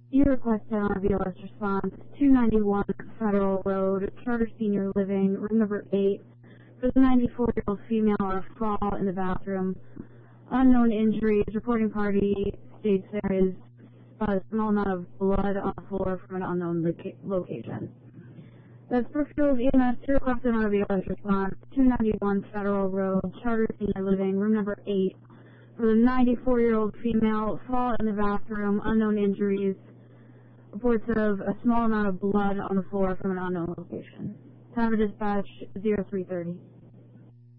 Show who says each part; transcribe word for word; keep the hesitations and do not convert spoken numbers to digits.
Speaker 1: You requested on a B L S response, two ninety-one Federal Road, Charter Senior Living, room number eight, for the ninety-four-year-old female on a fall in the bathroom. Unknown injuries. Reporting party states there is a small amount of blood on the floor from an unknown loca location. That's Brookfield E M S to request an R V L S response, two ninety-one Federal Road, Charter Senior Living, room number eight, for the ninety-four-year-old female, fall in the bathroom, unknown injuries, reports of a small amount of blood on the floor from an unknown location. Time of dispatch, zero three thirty.